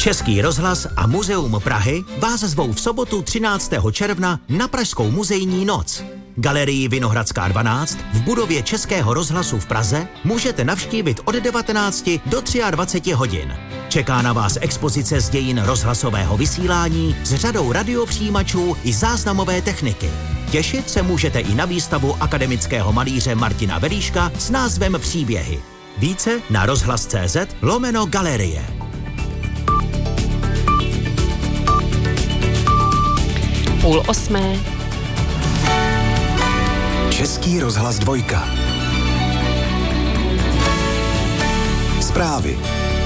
Český rozhlas a Muzeum Prahy vás zvou v sobotu 13. června na Pražskou muzejní noc. Galerii Vinohradská 12 v budově Českého rozhlasu v Praze můžete navštívit od 19 do 23 hodin. Čeká na vás expozice z dějin rozhlasového vysílání s řadou radiopřijímačů i záznamové techniky. Těšit se můžete i na výstavu akademického malíře Martina Velíška s názvem Příběhy. Více na rozhlas.cz/galerie. Půl osmé. Český rozhlas 2. Zprávy.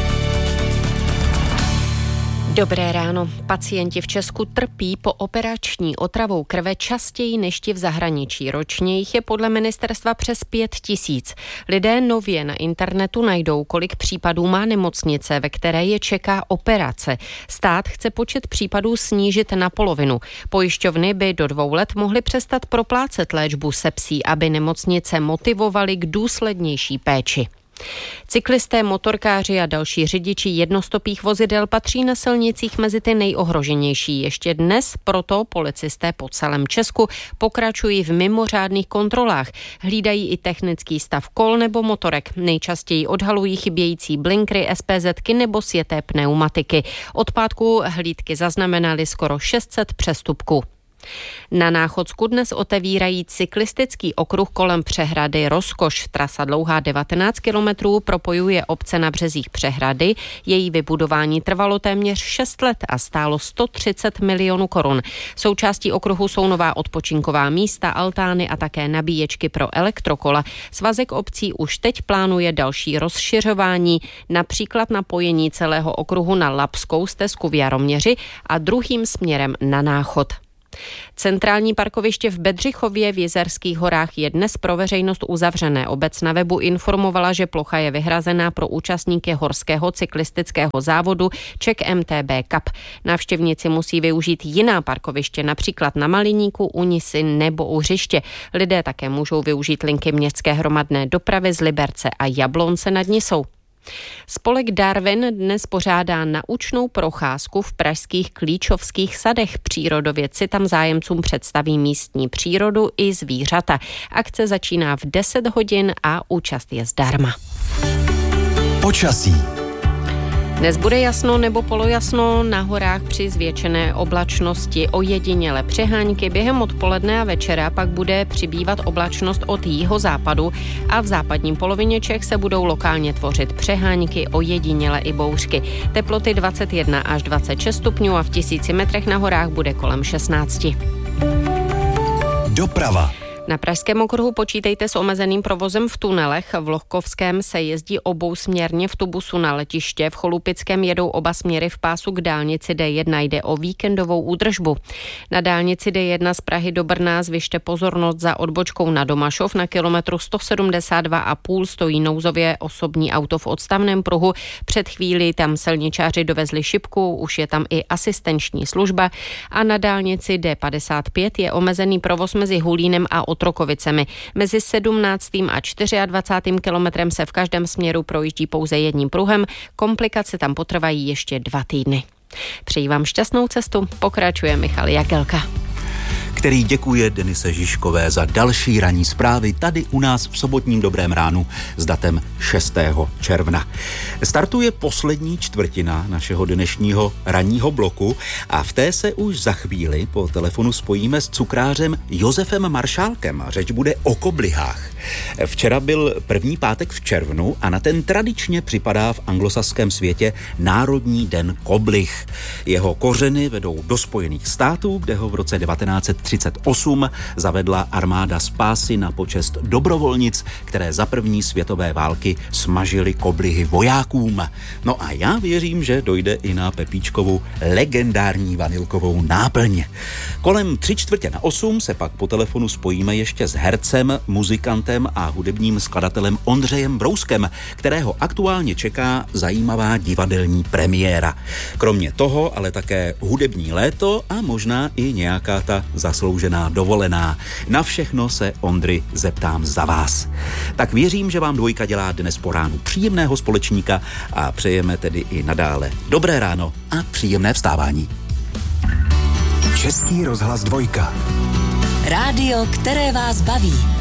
Dobré ráno. Pacienti v Česku trpí po operační otravou krve častěji než ti v zahraničí. Ročně jich je podle ministerstva přes 5 000. Lidé nově na internetu najdou, kolik případů má nemocnice, ve které je čeká operace. Stát chce počet případů snížit na polovinu. Pojišťovny by do 2 let mohly přestat proplácet léčbu sepsí, aby nemocnice motivovaly k důslednější péči. Cyklisté, motorkáři a další řidiči jednostopých vozidel patří na silnicích mezi ty nejohroženější. Ještě dnes proto policisté po celém Česku pokračují v mimořádných kontrolách. Hlídají i technický stav kol nebo motorek. Nejčastěji odhalují chybějící blinkry, SPZky nebo sjeté pneumatiky. Od pátku hlídky zaznamenaly skoro 600 přestupků. Na Náchodsku dnes otevírají cyklistický okruh kolem přehrady Rozkoš. Trasa dlouhá 19 kilometrů propojuje obce na březích přehrady. Její vybudování trvalo téměř 6 let a stálo 130 milionů korun. Součástí okruhu jsou nová odpočinková místa, altány a také nabíječky pro elektrokola. Svazek obcí už teď plánuje další rozšiřování, například napojení celého okruhu na Labskou stezku v Jaroměři a druhým směrem na Náchod. Centrální parkoviště v Bedřichově v Jizerských horách je dnes pro veřejnost uzavřené. Obec na webu informovala, že plocha je vyhrazená pro účastníky horského cyklistického závodu Czech MTB Cup. Návštěvníci musí využít jiná parkoviště, například na Maliníku, u Nisy nebo u Hřiště. Lidé také můžou využít linky městské hromadné dopravy z Liberce a Jablonce nad Nisou. Spolek Darwin dnes pořádá naučnou procházku v pražských Klíčovských sadech. Přírodovědci tam zájemcům představí místní přírodu i zvířata. Akce začíná v 10 hodin a účast je zdarma. Počasí. Dnes bude jasno nebo polojasno, na horách při zvětšené oblačnosti ojediněle přehánky. Během odpoledne a večera pak bude přibývat oblačnost od jihozápadu a v západním polovině Čech se budou lokálně tvořit přehánky, ojediněle i bouřky. Teploty 21 až 26 stupňů a v 1000 metrech na horách bude kolem 16. Doprava. Na Pražském okruhu počítejte s omezeným provozem v tunelech. V Lohkovském se jezdí obousměrně v Tubusu na letiště. V Cholupickém jedou oba směry v pásu k dálnici D1. Jde o víkendovou údržbu. Na dálnici D1 z Prahy do Brna zvyšte pozornost za odbočkou na Domašov. Na kilometru 172,5 stojí nouzově osobní auto v odstavném pruhu. Před chvílí tam silničáři dovezli šipku, už je tam i asistenční služba. A na dálnici D55 je omezený provoz mezi Hulínem a Otrokovicemi. Mezi 17. a 24. kilometrem se v každém směru projíždí pouze jedním pruhem. Komplikace tam potrvají ještě 2 týdny. Přeji vám šťastnou cestu, pokračuje Michal Jagelka, který děkuje Denise Žižkové za další ranní zprávy tady u nás v sobotním Dobrém ránu s datem 6. června. Startuje poslední čtvrtina našeho dnešního ranního bloku a v té se už za chvíli po telefonu spojíme s cukrářem Josefem Maršálkem. Řeč bude o koblihách. Včera byl první pátek v červnu a na ten tradičně připadá v anglosaském světě Národní den koblih. Jeho kořeny vedou do Spojených států, kde ho v roce 1938 zavedla armáda spásy na počest dobrovolnic, které za první světové války smažily koblihy vojákům. No a já věřím, že dojde i na Pepíčkovu legendární vanilkovou náplň. Kolem 7:45 se pak po telefonu spojíme ještě s hercem, muzikantem a hudebním skladatelem Ondřejem Brouskem, kterého aktuálně čeká zajímavá divadelní premiéra. Kromě toho ale také hudební léto a možná i nějaká ta zasloužená dovolená. Na všechno se Ondry zeptám za vás. Tak věřím, že vám dvojka dělá dnes po ránu příjemného společníka a přejeme tedy i nadále dobré ráno a příjemné vstávání. Český rozhlas 2. Rádio, které vás baví.